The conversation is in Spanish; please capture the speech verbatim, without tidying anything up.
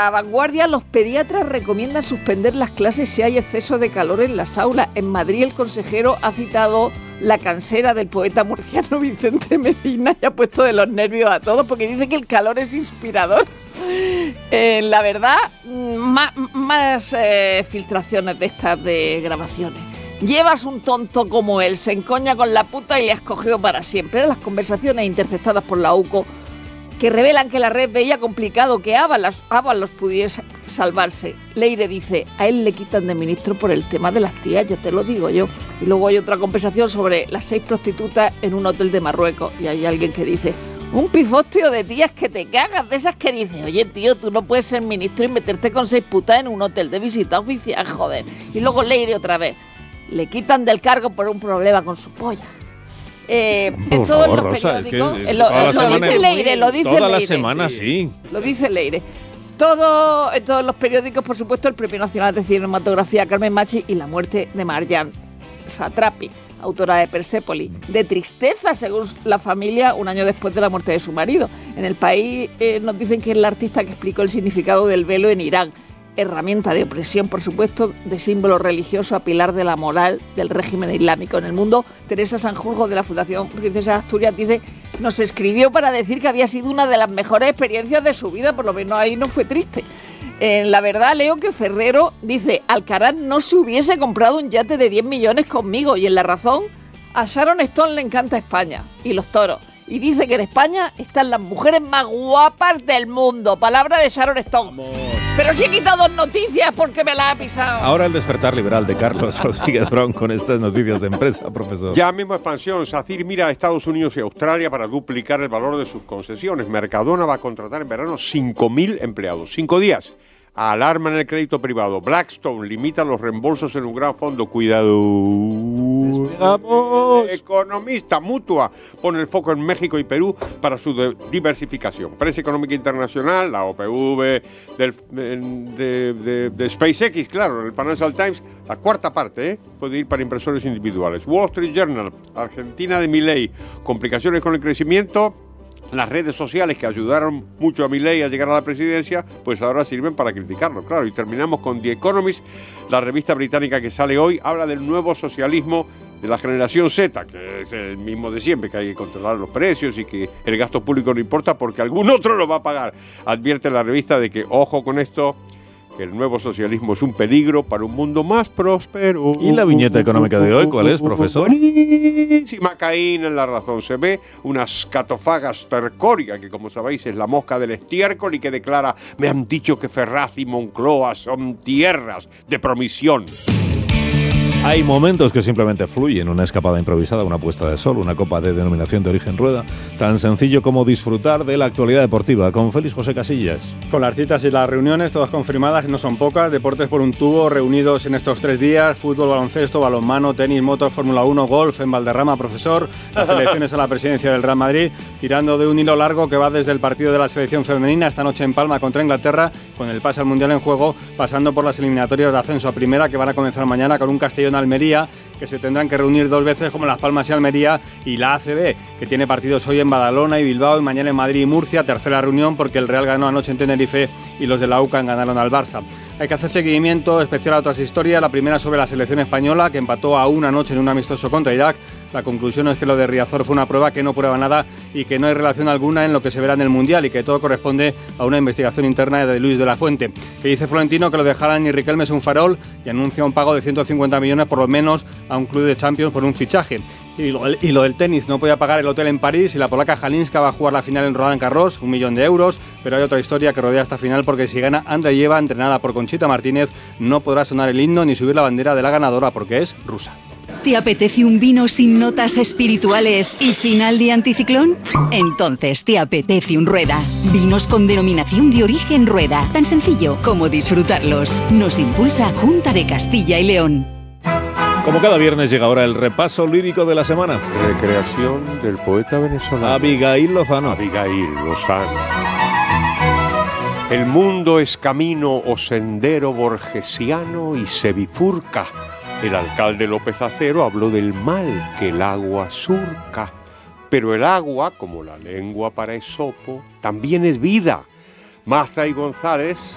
La Vanguardia, los pediatras recomiendan suspender las clases si hay exceso de calor en las aulas. En Madrid el consejero ha citado La cansera del poeta murciano Vicente Medina y ha puesto de los nervios a todos porque dice que el calor es inspirador. Eh, la verdad, más, más eh, filtraciones de estas de grabaciones. Llevas un tonto como él, se encoña con la puta y le has cogido para siempre. Las conversaciones interceptadas por la U C O que revelan que la red veía complicado que Ábalos, Ábalos pudiese salvarse. Leire dice, a él le quitan de ministro por el tema de las tías, ya te lo digo yo. Y luego hay otra conversación sobre las seis prostitutas en un hotel de Marruecos. Y hay alguien que dice, un pifostio de tías que te cagas, de esas que dices, oye tío, tú no puedes ser ministro y meterte con seis putas en un hotel de visita oficial, joder. Y luego Leire otra vez, le quitan del cargo por un problema con su polla. Eh, en todos favor, los Rosa, periódicos, es que lo, lo lo dice Leire, lo dice toda Leire. la semana, sí. sí. Lo dice Leire. Todo, en todos los periódicos, por supuesto, el Premio Nacional de Cinematografía Carmen Machi y la muerte de Marjan Satrapi, autora de Persépolis, de tristeza según la familia un año después de la muerte de su marido. En El País eh, nos dicen que es la artista que explicó el significado del velo en Irán, herramienta de opresión, por supuesto, de símbolo religioso a pilar de la moral del régimen islámico. En El Mundo, Teresa Sanjurjo, de la Fundación Princesa de Asturias, dice, nos escribió para decir que había sido una de las mejores experiencias de su vida, por lo menos ahí no fue triste. En La Verdad leo que Ferrero dice, Alcaraz no se hubiese comprado un yate de diez millones conmigo, y en La Razón, a Sharon Stone le encanta España y los toros. Y dice que en España están las mujeres más guapas del mundo. Palabra de Sharon Stone. Vamos. Pero sí he quitado dos noticias porque me la ha pisado. Ahora el despertar liberal de Carlos Rodríguez Brown con estas noticias de empresa, profesor. Ya mismo expansión. SACIR mira a Estados Unidos y Australia para duplicar el valor de sus concesiones. Mercadona va a contratar en verano cinco mil empleados. Cinco días. Alarma en el crédito privado. Blackstone limita los reembolsos en un gran fondo. Cuidado. Despegamos. Economista Mutua pone el foco en México y Perú para su de- diversificación. Prensa Económica Internacional, la O P V del, de, de, de SpaceX, claro, el Financial Times, la cuarta parte, ¿eh? Puede ir para inversores individuales. Wall Street Journal, Argentina de Milei, complicaciones con el crecimiento. Las redes sociales que ayudaron mucho a Milei a llegar a la presidencia, pues ahora sirven para criticarlo, claro. Y terminamos con The Economist, la revista británica que sale hoy, habla del nuevo socialismo de la generación Z, que es el mismo de siempre, que hay que controlar los precios y que el gasto público no importa porque algún otro lo va a pagar. Advierte la revista de que, ojo con esto, que el nuevo socialismo es un peligro para un mundo más próspero. ¿Y la viñeta económica de hoy cuál es, profesor? Buenísima caína en La Razón. Se ve una escatofaga stercórica, que como sabéis es la mosca del estiércol y que declara, me han dicho que Ferraz y Moncloa son tierras de promisión. Hay momentos que simplemente fluyen, una escapada improvisada, una puesta de sol, una copa de denominación de origen rueda, tan sencillo como disfrutar de la actualidad deportiva con Félix José Casillas. Con las citas y las reuniones, todas confirmadas, no son pocas, deportes por un tubo reunidos en estos tres días, fútbol, baloncesto, balonmano, tenis, motos, Fórmula uno, golf, en Valderrama, profesor, las elecciones a la presidencia del Real Madrid, tirando de un hilo largo que va desde el partido de la selección femenina esta noche en Palma contra Inglaterra, con el pase al Mundial en juego, pasando por las eliminatorias de ascenso a primera que van a comenzar mañana con un Castellón Almería, que se tendrán que reunir dos veces como Las Palmas y Almería, y la A C B, que tiene partidos hoy en Badalona y Bilbao y mañana en Madrid y Murcia, tercera reunión porque el Real ganó anoche en Tenerife y los de la U C A M ganaron al Barça. Hay que hacer seguimiento especial a otras historias, la primera sobre la selección española, que empató a una noche en un amistoso contra Irak. La conclusión es que lo de Riazor fue una prueba que no prueba nada y que no hay relación alguna en lo que se verá en el Mundial y que todo corresponde a una investigación interna de Luis de la Fuente. Que dice Florentino que lo de Haaland y Riquelme es un farol y anuncia un pago de ciento cincuenta millones por lo menos a un club de Champions por un fichaje. Y lo, y lo del tenis, no podía pagar el hotel en París y la polaca Halinska va a jugar la final en Roland Garros, un millón de euros, pero hay otra historia que rodea esta final porque si gana Andreeva, entrenada por Conchita Martínez, no podrá sonar el himno ni subir la bandera de la ganadora porque es rusa. ¿Te apetece un vino sin notas espirituales y final de anticiclón? Entonces te apetece un Rueda. Vinos con denominación de origen Rueda. Tan sencillo como disfrutarlos. Nos impulsa Junta de Castilla y León. Como cada viernes llega ahora el repaso lírico de la semana. Recreación del poeta venezolano Abigail Lozano. Abigail Lozano. El mundo es camino o sendero borgesiano y se bifurca. El alcalde López Acero habló del mal que el agua surca. Pero el agua, como la lengua para Esopo, también es vida. Mazza y González